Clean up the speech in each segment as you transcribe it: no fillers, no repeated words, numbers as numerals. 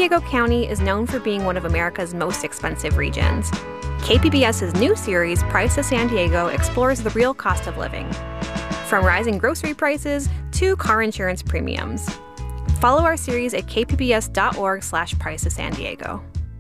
Diego County is known for being one of America's most expensive regions. KPBS's new series, Price of San Diego, explores the real cost of living, from rising grocery prices to car insurance premiums. Follow our series at kpbs.org/Price of San Diego.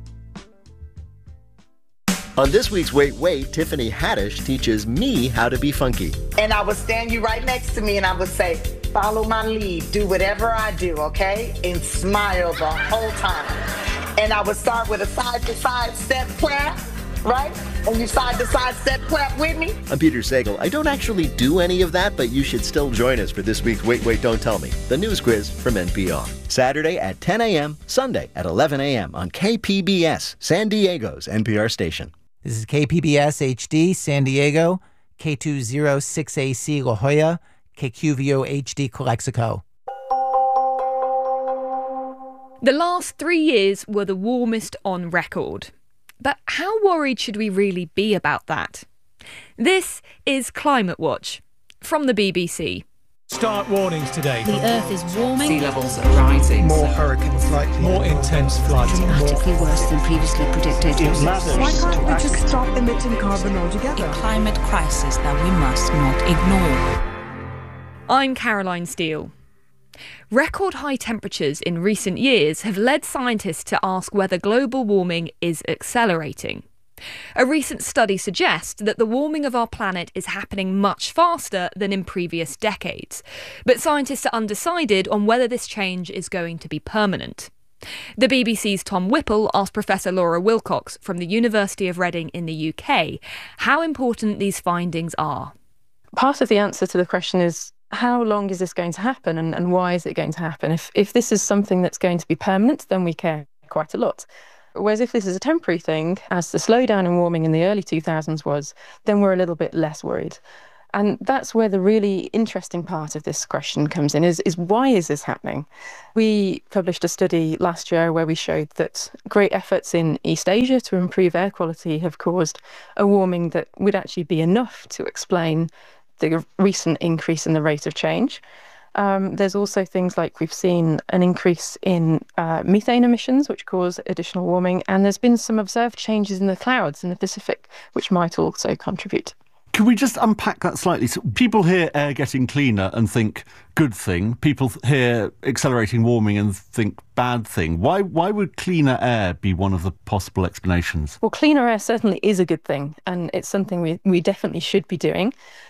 On this week's Wait, Wait, Tiffany Haddish teaches me how to be funky. And I would stand you right next to me and I would say, follow my lead, do whatever I do, okay? And smile the whole time. And I would start with a side-to-side step clap, right? And you side-to-side step clap with me. I'm Peter Sagal. I don't actually do any of that, but you should still join us for this week's Wait, Wait, Don't Tell Me, the news quiz from NPR. Saturday at 10 a.m., Sunday at 11 a.m. on KPBS, San Diego's NPR station. This is KPBS HD San Diego, K206AC La Jolla, KQVO HD Calexico. The last 3 years were the warmest on record. But how worried should we really be about that? This is Climate Watch from the BBC. Start warnings today. The Earth is warming. Sea levels are rising. More hurricanes likely. More intense floods. Dramatically worse than previously predicted. Why can't we just stop emitting carbon altogether? A climate crisis that we must not ignore. I'm Caroline Steele. Record high temperatures in recent years have led scientists to ask whether global warming is accelerating. A recent study suggests that the warming of our planet is happening much faster than in previous decades, but scientists are undecided on whether this change is going to be permanent. The BBC's Tom Whipple asked Professor Laura Wilcox from the University of Reading in the UK how important these findings are. Part of the answer to the question is, how long is this going to happen and why is it going to happen? If this is something that's going to be permanent, then we care quite a lot. Whereas if this is a temporary thing, as the slowdown in warming in the early 2000s was, then we're a little bit less worried. And that's where the really interesting part of this question comes in, is why is this happening? We published a study last year where we showed that great efforts in East Asia to improve air quality have caused a warming that would actually be enough to explain the recent increase in the rate of change. There's also things like we've seen an increase in methane emissions, which cause additional warming, and there's been some observed changes in the clouds in the Pacific, which might also contribute. Can we just unpack that slightly? So people hear air getting cleaner and think good thing. People hear accelerating warming and think bad thing. Why would cleaner air be one of the possible explanations? Well, cleaner air certainly is a good thing, and it's something we definitely should be doing.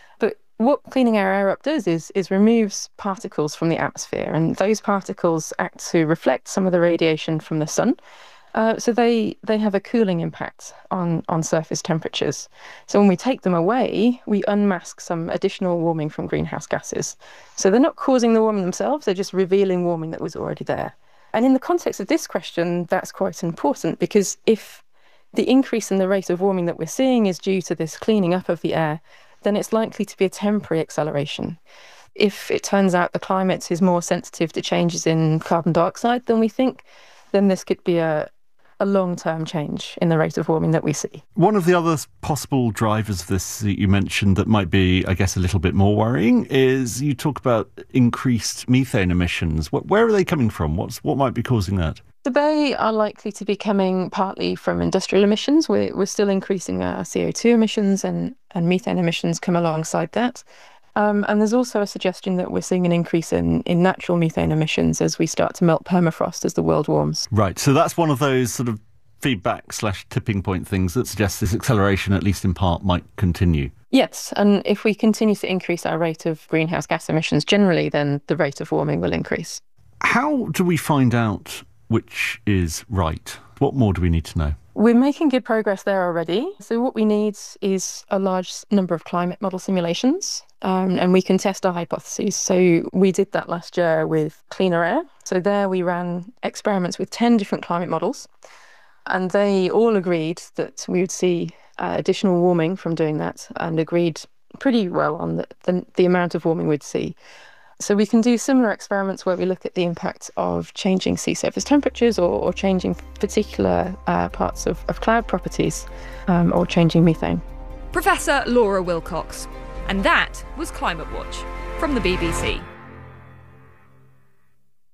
What cleaning our air up does is removes particles from the atmosphere, and those particles act to reflect some of the radiation from the sun. So they have a cooling impact on surface temperatures. So when we take them away, we unmask some additional warming from greenhouse gases. So they're not causing the warming themselves, they're just revealing warming that was already there. And in the context of this question, that's quite important, because if the increase in the rate of warming that we're seeing is due to this cleaning up of the air, then it's likely to be a temporary acceleration. If it turns out the climate is more sensitive to changes in carbon dioxide than we think, then this could be a long-term change in the rate of warming that we see. One of the other possible drivers of this that you mentioned that might be, I guess, a little bit more worrying is you talk about increased methane emissions. Where are they coming from? What might be causing that? So they are likely to be coming partly from industrial emissions. We're still increasing our CO2 emissions, and methane emissions come alongside that. And there's also a suggestion that we're seeing an increase in natural methane emissions as we start to melt permafrost as the world warms. Right, so that's one of those sort of feedback/tipping point things that suggests this acceleration, at least in part, might continue. Yes, and if we continue to increase our rate of greenhouse gas emissions generally, then the rate of warming will increase. How do we find out which is right? What more do we need to know? We're making good progress there already. So what we need is a large number of climate model simulations, and we can test our hypotheses. So we did that last year with cleaner air. So there we ran experiments with 10 different climate models, and they all agreed that we would see additional warming from doing that, and agreed pretty well on the amount of warming we'd see. So we can do similar experiments where we look at the impact of changing sea surface temperatures or changing particular parts of cloud properties or changing methane. Professor Laura Wilcox. And that was Climate Watch from the BBC.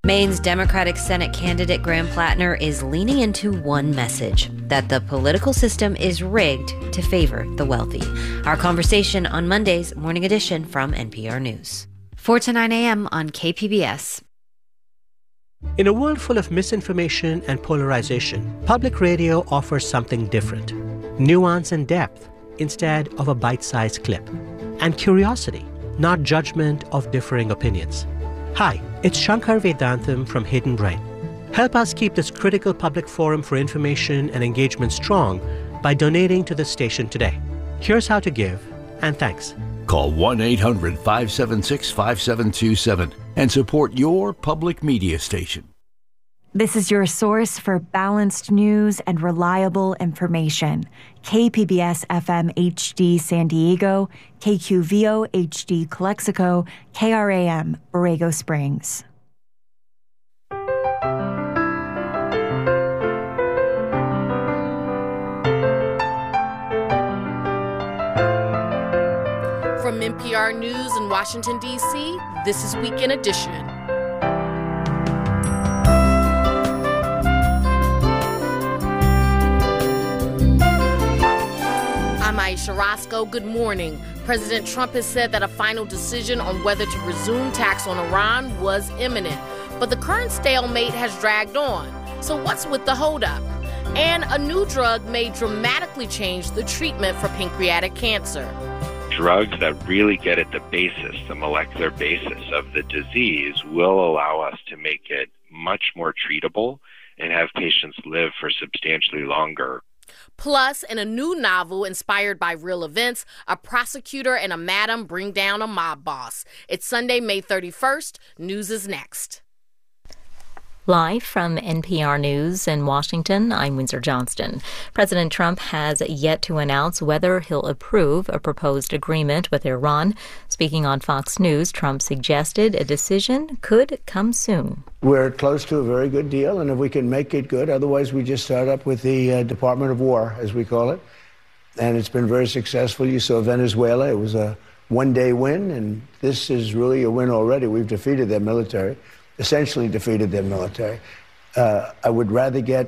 Maine's Democratic Senate candidate Graham Plattner is leaning into one message, that the political system is rigged to favor the wealthy. Our conversation on Monday's Morning Edition from NPR News. 4 to 9 a.m. on KPBS. In a world full of misinformation and polarization, public radio offers something different. Nuance and depth instead of a bite-sized clip. And curiosity, not judgment of differing opinions. Hi, it's Shankar Vedantam from Hidden Brain. Help us keep this critical public forum for information and engagement strong by donating to the station today. Here's how to give, and thanks. Call 1-800-576-5727 and support your public media station. This is your source for balanced news and reliable information. KPBS FM HD San Diego, KQVO HD Calexico, KRAM Borrego Springs. From NPR News in Washington, D.C., this is Weekend Edition. I'm Aisha Roscoe. Good morning. President Trump has said that a final decision on whether to resume tax on Iran was imminent. But the current stalemate has dragged on. So what's with the holdup? And a new drug may dramatically change the treatment for pancreatic cancer. Drugs that really get at the basis, the molecular basis of the disease, will allow us to make it much more treatable and have patients live for substantially longer. Plus, in a new novel inspired by real events, a prosecutor and a madam bring down a mob boss. It's Sunday, May 31st. News is next. Live from NPR News in Washington, I'm Windsor Johnston. President Trump has yet to announce whether he'll approve a proposed agreement with Iran. Speaking on Fox News, Trump suggested a decision could come soon. We're close to a very good deal, and if we can make it good, otherwise we just start up with the Department of War, as we call it. And it's been very successful. You saw Venezuela. It was a one-day win, and this is really a win already. We've defeated their military. Essentially defeated their military. I would rather get